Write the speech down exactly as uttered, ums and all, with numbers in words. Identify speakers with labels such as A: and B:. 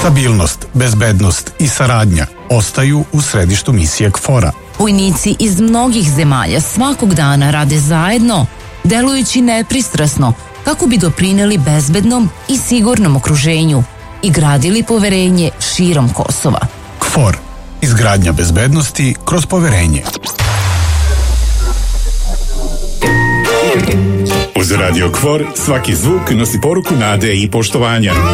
A: Stabilnost, bezbednost i saradnja ostaju u središtu misije KFOR-a.
B: Vojnici iz mnogih zemalja svakog dana rade zajedno, delujući nepristrasno kako bi doprineli bezbednom i sigurnom okruženju i gradili poverenje širom Kosova.
A: KFOR. Izgradnja bezbednosti kroz poverenje.
C: Uz Radio KFOR svaki zvuk nosi poruku nade i poštovanja.